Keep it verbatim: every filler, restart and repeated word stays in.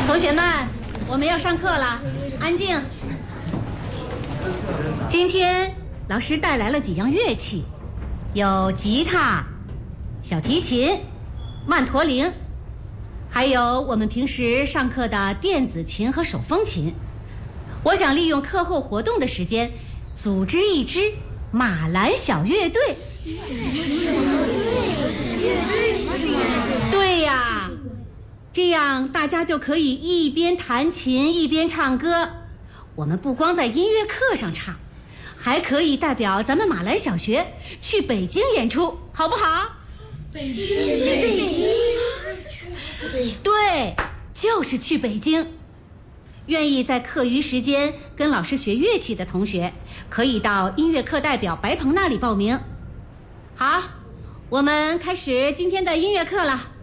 同学们，我们要上课了，安静。今天老师带来了几样乐器，有吉他、小提琴、曼陀铃，还有我们平时上课的电子琴和手风琴。我想利用课后活动的时间，组织一支马兰小乐队。对呀，这样大家就可以一边弹琴一边唱歌。我们不光在音乐课上唱，还可以代表咱们马兰小学去北京演出，好不好？ 北京？北京？ 对，就是去北京。愿意在课余时间跟老师学乐器的同学，可以到音乐课代表白鹏那里报名。好，我们开始今天的音乐课了。